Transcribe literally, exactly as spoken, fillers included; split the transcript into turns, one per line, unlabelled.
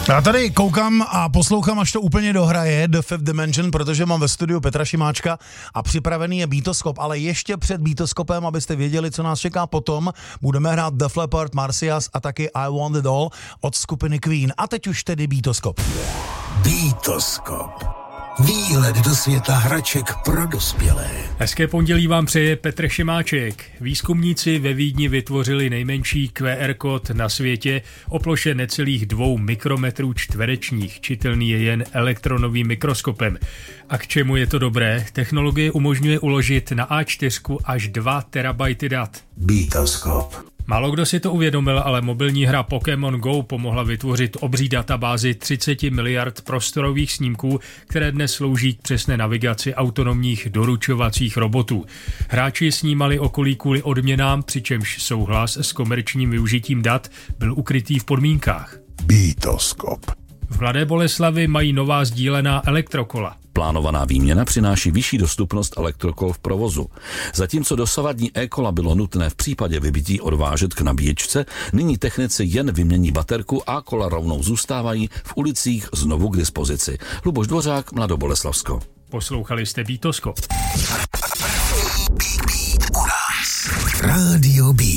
Já tady koukám a poslouchám, až to úplně dohraje The Fifth Dimension, protože mám ve studiu Petra Šimáčka a připravený je Beatoskop, ale ještě před Beatoskopem, abyste věděli, co nás čeká potom, budeme hrát Def Leppard, Marcias a taky I Want It All od skupiny Queen. A teď už tedy Beatoskop.
Beatoskop. Výlet do světa hraček pro dospělé.
Hezké pondělí vám přeje Petr Šimáček. Výzkumníci ve Vídni vytvořili nejmenší Q R kód na světě o ploše necelých dvou mikrometrů čtverečních. Čitelný je jen elektronovým mikroskopem. A k čemu je to dobré? Technologie umožňuje uložit na A čtyři až dva terabajty dat.
Beatoskop.
Málo kdo si to uvědomil, ale mobilní hra Pokémon Go pomohla vytvořit obří databázi třicet miliard prostorových snímků, které dnes slouží k přesné navigaci autonomních doručovacích robotů. Hráči snímali okolí kvůli odměnám, přičemž souhlas s komerčním využitím dat byl ukrytý v podmínkách.
Beatoskop.
V Mladé Boleslavi mají nová sdílená elektrokola.
Plánovaná výměna přináší vyšší dostupnost elektrokol v provozu. Zatímco dosavadní e-kola bylo nutné v případě vybití odvážet k nabíječce, nyní technici jen vymění baterku a kola rovnou zůstávají v ulicích znovu k dispozici. Luboš Dvořák, Mladoboleslavsko.
Poslouchali jste Beatoskop.
U nás. Rádio Beat.